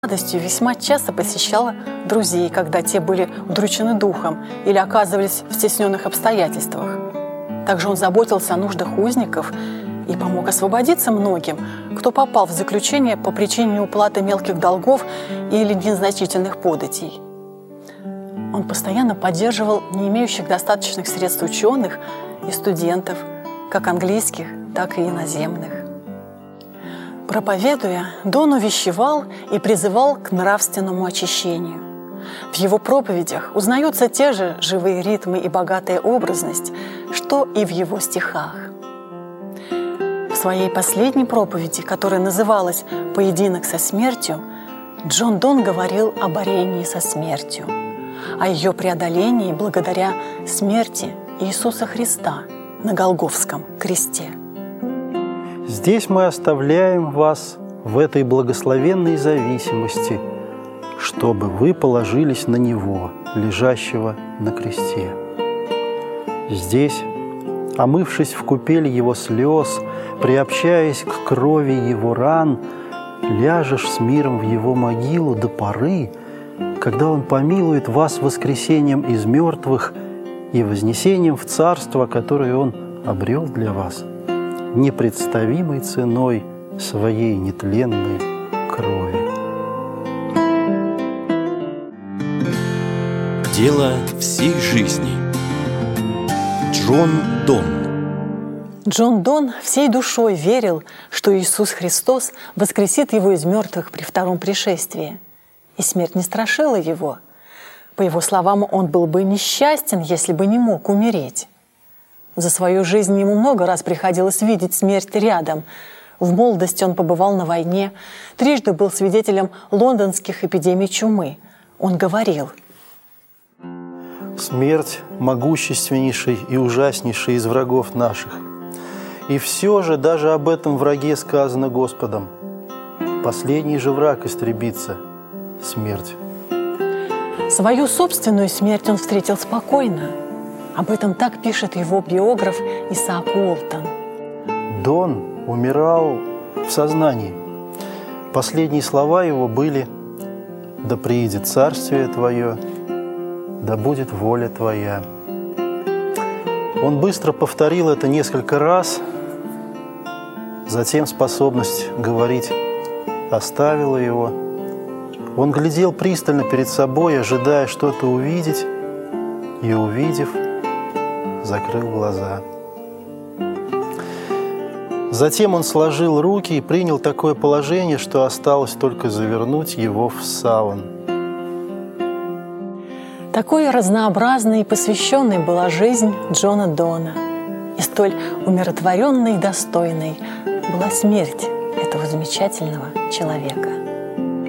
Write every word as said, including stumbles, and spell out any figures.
радостью весьма часто посещала друзей, когда те были удручены духом или оказывались в стесненных обстоятельствах. Также он заботился о нуждах узников и помог освободиться многим, кто попал в заключение по причине неуплаты мелких долгов или незначительных податей. Он постоянно поддерживал не имеющих достаточных средств ученых и студентов, как английских, так и иноземных. Проповедуя, Дон увещевал и призывал к нравственному очищению. В его проповедях узнаются те же живые ритмы и богатая образность, что и в его стихах. В своей последней проповеди, которая называлась «Поединок со смертью», Джон Дон говорил о борении со смертью, о ее преодолении благодаря смерти Иисуса Христа на Голгофском кресте. Здесь мы оставляем вас в этой благословенной зависимости, чтобы вы положились на Него, лежащего на кресте. Здесь, омывшись в купель Его слез, приобщаясь к крови Его ран, ляжешь с миром в Его могилу до поры, когда Он помилует вас воскресением из мертвых и вознесением в царство, которое Он обрел для вас непредставимой ценой своей нетленной крови. Дело всей жизни. Джон Дон. Джон Дон всей душой верил, что Иисус Христос воскресит его из мертвых при втором пришествии, и смерть не страшила его. По его словам, он был бы несчастен, если бы не мог умереть. За свою жизнь ему много раз приходилось видеть смерть рядом. В молодости он побывал на войне, трижды был свидетелем лондонских эпидемий чумы. Он говорил: «Смерть – могущественнейший и ужаснейший из врагов наших. И все же даже об этом враге сказано Господом: последний же враг истребится – смерть». Свою собственную смерть он встретил спокойно. Об этом так пишет его биограф Исаак Уолтон. Дон умирал в сознании. Последние слова его были: «Да приидет царствие Твое, да будет воля Твоя». Он быстро повторил это несколько раз, затем способность говорить оставила его. Он глядел пристально перед собой, ожидая что-то увидеть, и, увидев, закрыл глаза. Затем он сложил руки и принял такое положение, что осталось только завернуть его в саван. Такой разнообразной и посвященной была жизнь Джона Дона, и столь умиротворенной и достойной была смерть этого замечательного человека.